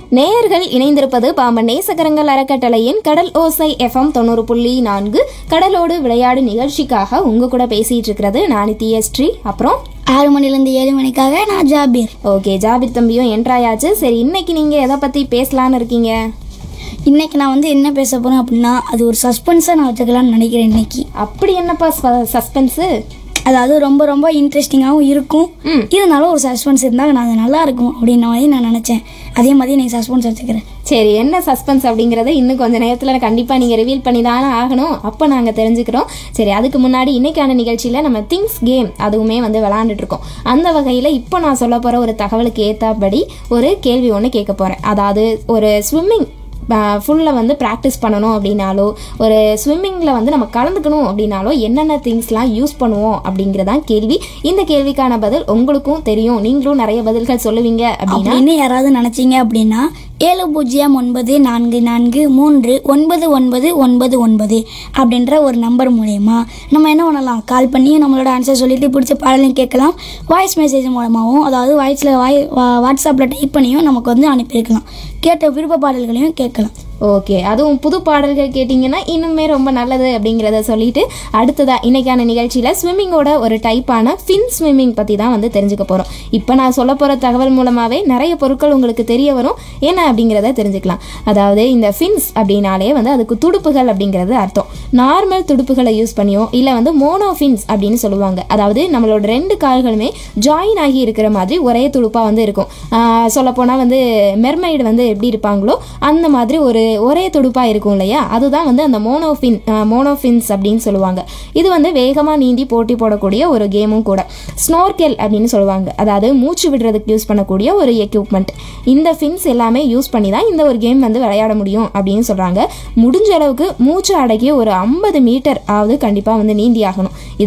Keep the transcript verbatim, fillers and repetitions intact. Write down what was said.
நேயர்கள் இணைந்திருப்பது பாம்பன் நேசகரங்கள் அறக்கட்டளையின் கடல் ஓசை எஃப்எம் தொண்ணூறு புள்ளி நான்கு கடலோடு விளையாடு நிகழ்ச்சிக்காக உங்க கூட பேசிட்டு இருக்கிறது நான் தியஸ்ரீ. அப்புறம் ஆறு மணிலேருந்து ஏழு மணிக்காக நான் ஜாபீர். ஓகே, ஜாபீர் தம்பியும் என்ட்ராயாச்சு. சரி, இன்னைக்கு நீங்க எதை பத்தி பேசலான்னு இருக்கீங்க? இன்னைக்கு நான் வந்து என்ன பேச போறேன் அப்படின்னா, அது ஒரு சஸ்பென்ஸாக நான் வச்சுக்கலாம்னு நினைக்கிறேன். இன்னைக்கு அப்படி என்னப்பா சஸ்பென்ஸு? அதாவது ரொம்ப ரொம்ப இன்ட்ரெஸ்டிங்காகவும் இருக்கும், இருந்தாலும் ஒரு சஸ்பென்ஸ் இருந்தால் நான் அது நல்லா இருக்கும் அப்படின்ன மாதிரி நான் நினச்சேன். அதே மாதிரி நீங்கள் சஸ்பென்ஸ் வச்சுக்கிறேன். சரி, என்ன சஸ்பென்ஸ் அப்படிங்கிறத இன்னும் கொஞ்சம் நேரத்தில் கண்டிப்பாக நீங்கள் ரிவீல் பண்ணி தானே ஆகணும். அப்போ நாங்கள் தெரிஞ்சுக்கிறோம். சரி, அதுக்கு முன்னாடி இன்னைக்கான நிகழ்ச்சியில் நம்ம திங்ஸ் கேம் அதுவுமே வந்து விளாண்டுட்டு இருக்கோம். அந்த வகையில் இப்போ நான் சொல்ல போகிற ஒரு தகவலுக்கு ஏற்றபடி ஒரு கேள்வி ஒன்று கேட்க போகிறேன். அதாவது ஒரு ஸ்விம்மிங் ஃபுல்லில் வந்து ப்ராக்டிஸ் பண்ணணும் அப்படின்னாலோ, ஒரு ஸ்விம்மிங்கில் வந்து நம்ம கலந்துக்கணும் அப்படின்னாலோ என்னென்ன திங்ஸ்லாம் யூஸ் பண்ணுவோம் அப்படிங்கிறதான் கேள்வி. இந்த கேள்விக்கான பதில் உங்களுக்கும் தெரியும், நீங்களும் நிறைய பதில்கள் சொல்லுவீங்க அப்படின்னு யாராவது நினச்சிங்க அப்படின்னா ஏழு பூஜ்ஜியம் ஒன்பது நான்கு நான்கு மூன்று ஒன்பது ஒன்பது ஒன்பது ஒன்பது அப்படின்ற ஒரு நம்பர் மூலயமா நம்ம என்ன பண்ணலாம், கால் பண்ணி நம்மளோட ஆன்சர் சொல்லிட்டு பிடிச்ச பாடலையும் கேட்கலாம். வாய்ஸ் மெசேஜ் மூலமாகவும், அதாவது வாய்ஸில் வாய் வாட்ஸ்அப்பில் டைப் பண்ணியும் நமக்கு வந்து அனுப்பியிருக்கலாம். கேட்ட விருப்ப பாடல்களையும் கேட்கலாம். ஓகே, அதுவும் புது பாடல்கள் கேட்டிங்கன்னா இன்னுமே ரொம்ப நல்லது அப்படிங்கிறத சொல்லிட்டு அடுத்ததா இன்னைக்கான நிகழ்ச்சியில் ஸ்விம்மிங்கோட ஒரு டைப்பான ஃபின் ஸ்விம்மிங் பற்றி தான் வந்து தெரிஞ்சுக்க போகிறோம். இப்போ நான் சொல்ல போகிற தகவல் மூலமாகவே நிறைய பொருட்கள் உங்களுக்கு தெரிய வரும். என்ன அப்படிங்கிறத தெரிஞ்சுக்கலாம். அதாவது இந்த ஃபின்ஸ் அப்படின்னாலே வந்து அதுக்கு துடுப்புகள் அப்படிங்கிறது அர்த்தம். நார்மல் துடுப்புகளை யூஸ் பண்ணியோ இல்லை வந்து மோனோ ஃபின்ஸ் அப்படின்னு சொல்லுவாங்க. அதாவது நம்மளோட ரெண்டு கால்களுமே ஜாயின் ஆகி இருக்கிற மாதிரி ஒரே துடுப்பாக வந்து இருக்கும். சொல்லப்போனால் வந்து மெர்மைடு வந்து எப்படி இருப்பாங்களோ அந்த மாதிரி ஒரு ஒரே துடுப்பாக இருக்கும் இல்லையா, அதுதான் வந்து அந்த மோனோஃபின் மோனோஃபின்ஸ் அப்படின்னு சொல்லுவாங்க. இது வந்து வேகமாக நீந்தி போட்டி போடக்கூடிய ஒரு கேமும் கூட. ஸ்னோர்கெல் அப்படின்னு சொல்லுவாங்க. அதாவது மூச்சு விடுறதுக்கு யூஸ் பண்ணக்கூடிய ஒரு எக்யூப்மெண்ட். இந்த ஃபின்ஸ் எல்லாமே யூஸ் பண்ணி தான் இந்த ஒரு கேம் வந்து விளையாட முடியும் அப்படின்னு சொல்கிறாங்க. முடிஞ்ச அளவுக்கு மூச்சு அடக்கி ஒரு ஐம்பது மீட்டர் ஆவது கண்டிப்பாக வந்து நீந்தி ஆகணும்.